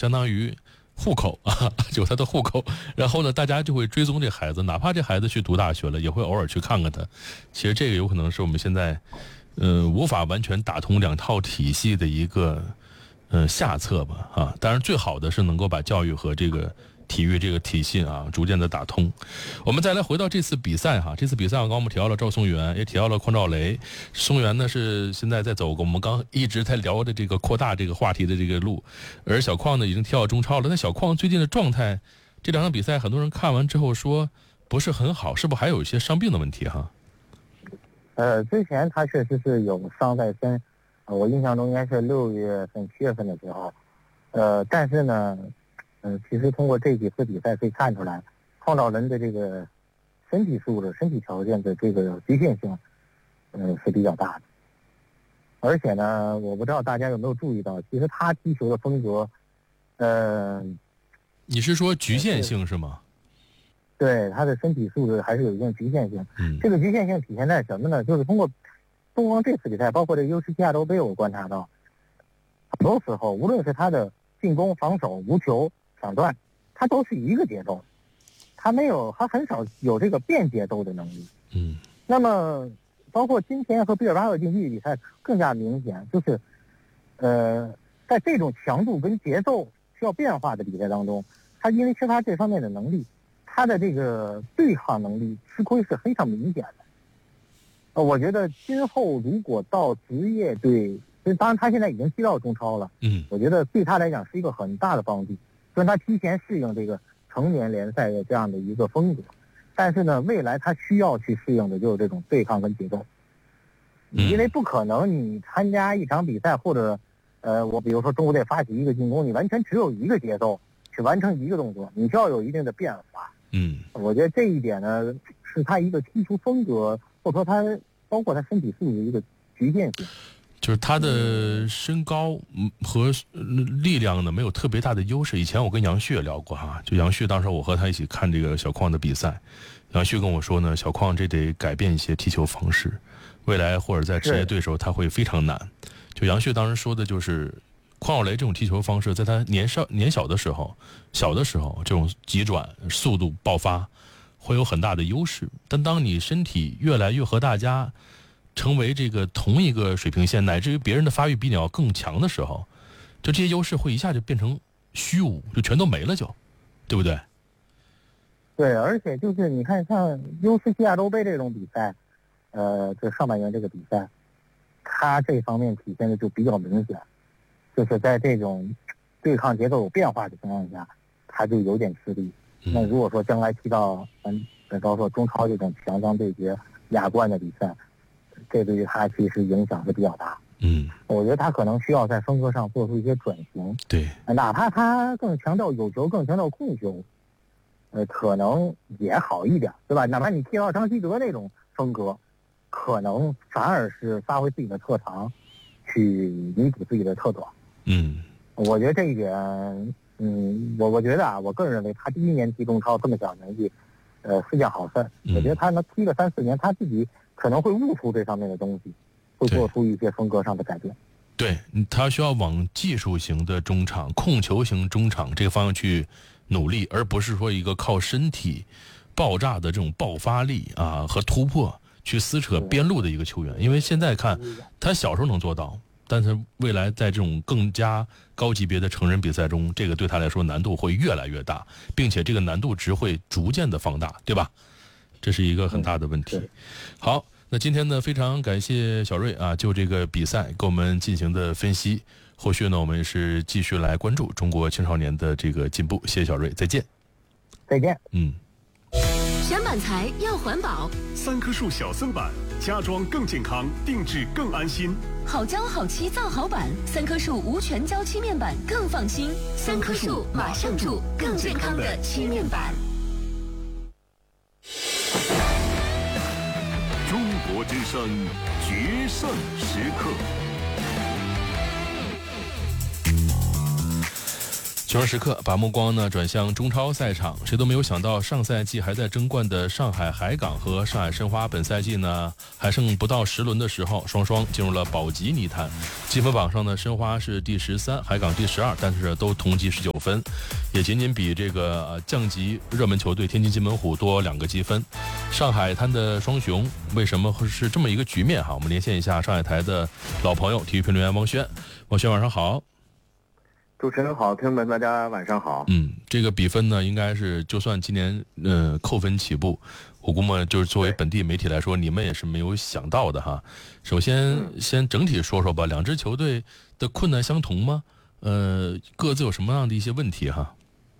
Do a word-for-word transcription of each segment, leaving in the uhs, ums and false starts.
相当于户口啊，有他的户口，然后呢，大家就会追踪这孩子，哪怕这孩子去读大学了，也会偶尔去看看他。其实这个有可能是我们现在，呃，无法完全打通两套体系的一个，呃，下策吧啊。当然，最好的是能够把教育和这个体育这个体系啊，逐渐的打通。我们再来回到这次比赛哈，这次比赛刚刚我们提到了赵松元，也提到了邝兆雷。松元呢是现在在走我们刚一直在聊的这个扩大这个话题的这个路，而小邝呢已经跳到中超了。那小邝最近的状态，这两场比赛很多人看完之后说不是很好，是不是还有一些伤病的问题哈？ 呃，之前他确实是有伤在身，呃、我印象中应该是六月份、七月份的时候，呃，但是呢。嗯，其实通过这几次比赛可以看出来，邝兆伦的这个身体素质、身体条件的这个局限性，嗯，是比较大的。而且呢，我不知道大家有没有注意到，其实他踢球的风格，呃， 你是说局限性是吗？ 对，他的身体素质还是有一定局限性。 嗯， 这个局限性体现在什么呢？就是通过东方这次比赛，包括这 U 十七 亚洲杯，我观察到，很多时候无论是他的进攻、防守、无球、抢断，他都是一个节奏，他没有，他很少有这个变节奏的能力。 嗯， 那么包括今天和毕尔巴鄂竞技比赛更加明显，就是，呃，在这种强度跟节奏需要变化的比赛当中，他因为缺乏这方面的能力，他的这个对抗能力吃亏是非常明显的。呃，我觉得今后如果到职业队，当然他现在已经踢到中超了， 嗯， 我觉得对他来讲是一个很大的帮助。让他提前适应这个成年联赛的这样的一个风格，但是呢，未来他需要去适应的就是这种对抗跟节奏，因为不可能你参加一场比赛或者，呃，我比如说中国队发起一个进攻，你完全只有一个节奏去完成一个动作，你就要有一定的变化。 嗯， 我觉得这一点呢，是他一个踢球风格，或者说他包括他身体素质的一个局限性。 就是他的身高和力量呢没有特别大的优势。以前我跟杨旭也聊过哈，就杨旭当时我和他一起看这个小邝的比赛，杨旭跟我说呢，小邝这得改变一些踢球方式，未来或者在职业对手他会非常难。就杨旭当时说的就是，邝兆雷这种踢球方式，在他年少年小的时候，小的时候这种急转速度爆发会有很大的优势，但当你身体越来越和大家成为这个同一个水平线，乃至于别人的发育比你要更强的时候，就这些优势会一下就变成虚无，就全都没了就，对不对？ 对，而且就是你看像 U 十七 亚洲杯这种比赛，呃，这上半年这个比赛，它这方面体现的就比较明显，就是在这种对抗节奏有变化的情况下，它就有点吃力。 嗯、 那如果说将来提到嗯，比方说中超这种强强对决、亚冠的比赛，这对于他其实影响是比较大。 嗯， 我觉得他可能需要在风格上做出一些转型。 对， 哪怕他更强调有球，更强调控球，呃，可能也好一点，对吧？哪怕你踢到张稀哲那种风格，可能反而是发挥自己的特长，去弥补自己的特短。 嗯， 我觉得这一点，嗯，我我觉得啊，我个人认为他第一年踢中超这么小年纪，呃，是件好事。 嗯、 我觉得他能踢个三四年，他自己可能会悟出这方面的东西，会做出一些风格上的改变。 对，他需要往技术型的中场、控球型中场这个方向去努力，而不是说一个靠身体爆炸的这种爆发力啊和突破去撕扯边路的一个球员。因为现在看他小时候能做到，但是未来在这种更加高级别的成人比赛中，这个对他来说难度会越来越大，并且这个难度值会逐渐的放大，对吧？这是一个很大的问题。好，那今天呢，非常感谢小瑞啊，就这个比赛给我们进行的分析。后续呢，我们是继续来关注中国青少年的这个进步。谢谢小瑞，再见。 再见。 嗯。 选板材要环保， 三棵树小森板，家装更健康，定制更安心。 好胶好漆造好板，三棵树无全胶漆面板更放心。三棵树马上住更健康的漆面板。 中国之声决胜时刻。 球证时刻把目光呢转向中超赛场，谁都没有想到，上赛季还在争冠的上海海港和上海申花，本赛季呢还剩不到十轮的时候，双双进入了保级泥潭。积分榜上呢，申花是第十三，海港第十二，但是都同积十九分，也仅仅比这个、呃、降级热门球队天津津门虎多两个积分。上海滩的双雄为什么会是这么一个局面哈？我们连线一下上海台的老朋友，体育评论员汪轩。汪轩晚上好。 主持人好，听众们大家晚上好。 嗯，这个比分呢，应该是就算今年呃扣分起步，我估摸就是作为本地媒体来说，你们也是没有想到的哈。首先，嗯、先整体说说吧，两支球队的困难相同吗？呃，各自有什么样的一些问题哈？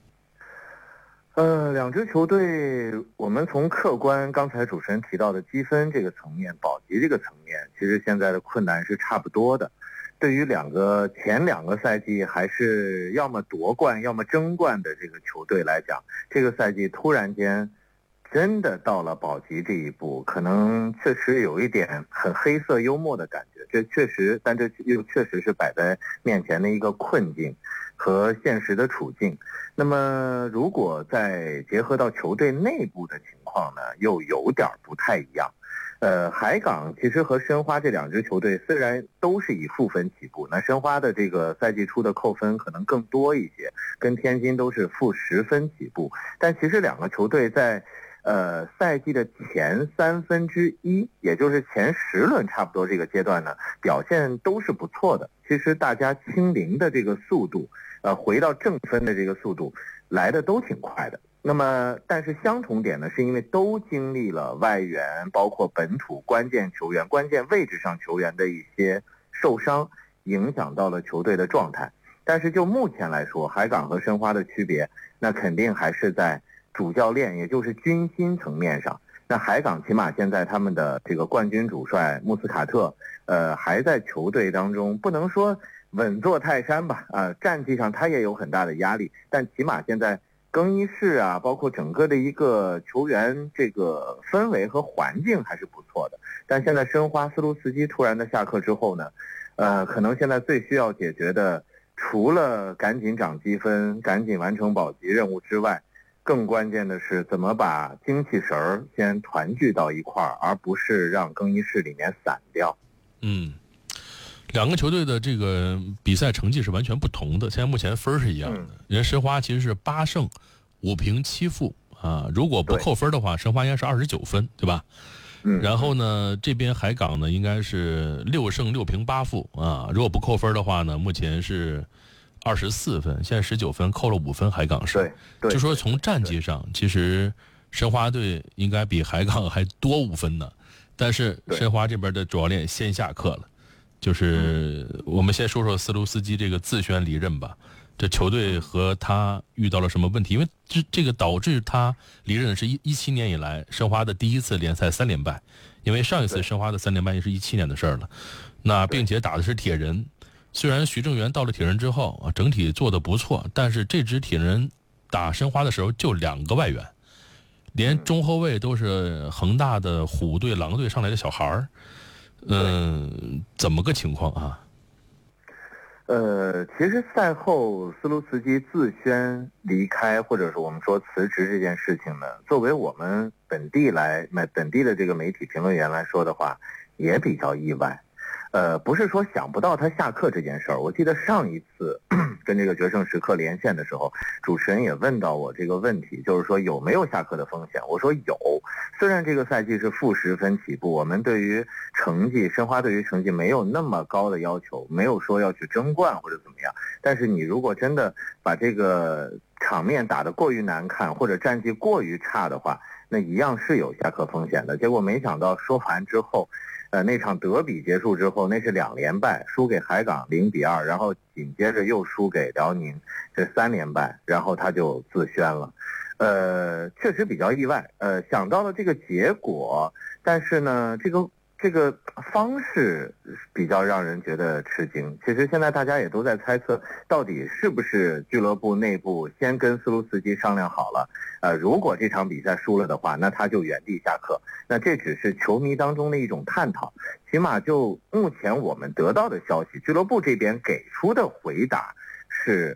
呃，两支球队，我们从客观刚才主持人提到的积分这个层面、保级这个层面，其实现在的困难是差不多的。对于两个前两个赛季还是要么夺冠要么争冠的这个球队来讲，这个赛季突然间真的到了保级这一步，可能确实有一点很黑色幽默的感觉。这确实，但这又确实是摆在面前的一个困境和现实的处境。那么如果再结合到球队内部的情况呢，又有点不太一样。呃，海港其实和申花这两支球队虽然都是以负分起步，那申花的这个赛季初的扣分可能更多一些，跟天津都是负十分起步，但其实两个球队在呃赛季的前三分之一，也就是前十轮差不多这个阶段呢，表现都是不错的。其实大家清零的这个速度，呃，回到正分的这个速度来的都挺快的。那么但是相同点呢，是因为都经历了外援包括本土关键球员关键位置上球员的一些受伤，影响到了球队的状态。但是就目前来说，海港和申花的区别，那肯定还是在主教练也就是军心层面上。那海港起码现在他们的这个冠军主帅穆斯卡特呃还在球队当中，不能说稳坐泰山吧，啊、呃，战绩上他也有很大的压力，但起码现在更衣室啊，包括整个的一个球员这个氛围和环境还是不错的。但现在申花斯卢茨基突然的下课之后呢，呃，可能现在最需要解决的，除了赶紧涨积分、赶紧完成保级任务之外，更关键的是怎么把精气神儿先团聚到一块儿，而不是让更衣室里面散掉。 嗯。两个球队的这个比赛成绩是完全不同的，现在目前分是一样的。嗯、人申花其实是八胜五平七负啊，如果不扣分的话，申花应该是二十九分，对吧？嗯。然后呢，这边海港呢应该是六胜六平八负啊，如果不扣分的话呢，目前是二十四分，现在十九分，扣了五分，海港是。 对。对就说从战绩上，其实申花队应该比海港还多五分呢，但是申花这边的主教练先下课了。就是我们先说说斯卢斯基这个自宣离任吧，这球队和他遇到了什么问题？因为这这个导致他离任是一一七年以来申花的第一次联赛三连败，因为上一次申花的三连败也是一七年的事儿了。那并且打的是铁人，虽然徐正源到了铁人之后啊，整体做得不错，但是这支铁人打申花的时候就两个外援，连中后卫都是恒大的虎队、狼队上来的小孩儿。嗯，怎么个情况啊？ 呃，其实赛后斯卢茨基自宣离开，或者是我们说辞职这件事情呢，作为我们本地来本地的这个媒体评论员来说的话，也比较意外。呃，不是说想不到他下课这件事儿。我记得上一次跟这个决胜时刻连线的时候，主持人也问到我这个问题，就是说有没有下课的风险？我说有。虽然这个赛季是负十分起步，我们对于成绩，申花对于成绩没有那么高的要求，没有说要去争冠或者怎么样。但是你如果真的把这个场面打得过于难看，或者战绩过于差的话，那一样是有下课风险的。结果没想到说完之后，呃，那场德比结束之后，那是两连败，输给海港零比二，然后紧接着又输给辽宁，这三连败，然后他就自宣了。呃，确实比较意外，呃，想到了这个结果，但是呢，这个这个方式比较让人觉得吃惊。其实现在大家也都在猜测，到底是不是俱乐部内部先跟斯卢茨基商量好了，呃，如果这场比赛输了的话，那他就原地下课。那这只是球迷当中的一种探讨，起码就目前我们得到的消息，俱乐部这边给出的回答是，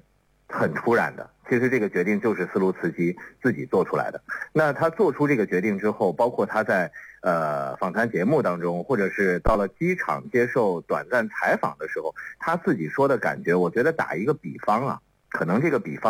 很突然的。其实这个决定就是斯卢茨基自己做出来的。那他做出这个决定之后，包括他在呃访谈节目当中，或者是到了机场接受短暂采访的时候，他自己说的感觉，我觉得打一个比方啊，可能这个比方